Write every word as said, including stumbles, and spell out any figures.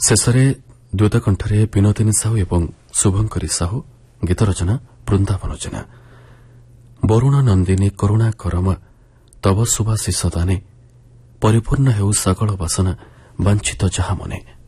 ଶେଷରେ ଦ୍ୱୈତକଣ୍ଠରେ ବିନୋଦିନୀ ସାହୁ ଏବଂ ଶୁଭଙ୍କରୀ ସାହୁ, ଗୀତ ରଚନା ବୃନ୍ଦାବନ ଜେନା। ବରୁଣ ନନ୍ଦିନୀ କରୁଣା କରମ ତବ ସୁଭାଶିଷ ଦାନେ ପରିପୂର୍ଣ୍ଣ ହେଉ ସକଳ ବାସନା ବାଞ୍ଛିତ ଯାହା ମନେ।